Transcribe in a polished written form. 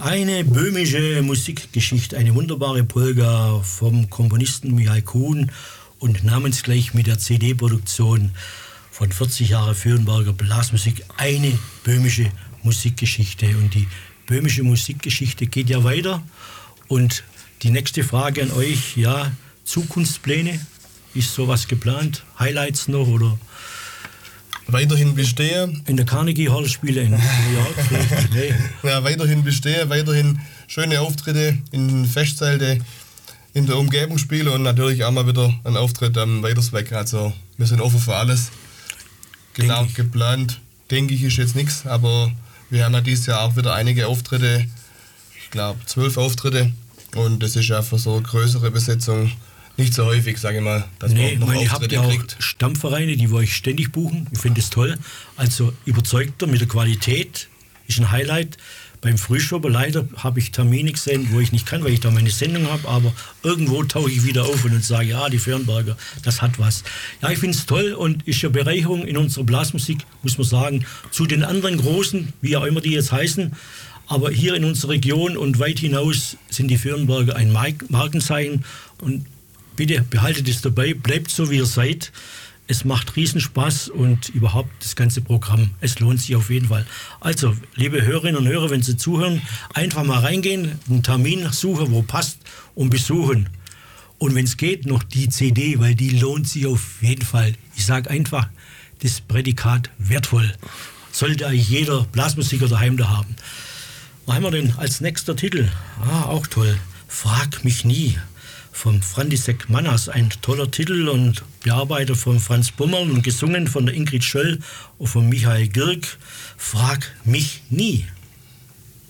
Eine böhmische Musikgeschichte, eine wunderbare Polka vom Komponisten Michael Kuhn und namensgleich mit der CD-Produktion von 40 Jahre Vöhrenberger Blasmusik, eine böhmische Musikgeschichte. Und die böhmische Musikgeschichte geht ja weiter. Und die nächste Frage an euch, ja, Zukunftspläne, ist sowas geplant? Highlights noch oder? Weiterhin bestehe. In der Carnegie Hall spiele in New York. Nee. Ja, weiterhin bestehe, weiterhin schöne Auftritte in Festzelte, in der Umgebung spiele und natürlich auch mal wieder einen Auftritt am Weitersweg. Also wir sind offen für alles. Genau geplant, denke ich, ist jetzt nichts, aber wir haben ja dieses Jahr auch wieder einige Auftritte, ich glaube 12 Auftritte und das ist ja für so eine größere Besetzung nicht so häufig, sage ich mal, dass man noch Auftritte ihr habt ja kriegt. auch Stammvereine, die wir euch ständig buchen. Ich finde es toll. Also überzeugter mit der Qualität ist ein Highlight. Beim Frühschober leider habe ich Termine gesehen, wo ich nicht kann, weil ich da meine Sendung habe, aber irgendwo tauche ich wieder auf und sage, ja, die Vöhrenberger, das hat was. Ja, ich finde es toll und ist ja Bereicherung in unserer Blasmusik, muss man sagen, zu den anderen Großen, wie auch immer die jetzt heißen. Aber hier in unserer Region und weit hinaus sind die Vöhrenberger ein Markenzeichen und bitte behaltet es dabei, bleibt so wie ihr seid. Es macht Riesenspaß und überhaupt das ganze Programm. Es lohnt sich auf jeden Fall. Also, liebe Hörerinnen und Hörer, wenn Sie zuhören, einfach mal reingehen, einen Termin suchen, wo passt und besuchen. Und wenn es geht, noch die CD, weil die lohnt sich auf jeden Fall. Ich sage einfach, das Prädikat wertvoll. Sollte eigentlich jeder Blasmusiker daheim da haben. Was haben wir denn als nächster Titel? Auch toll. Frag mich nie. Vom František Manas, ein toller Titel und bearbeitet von Franz Bummerl und gesungen von der Ingrid Schöll und von Michael Girk. Frag mich nie.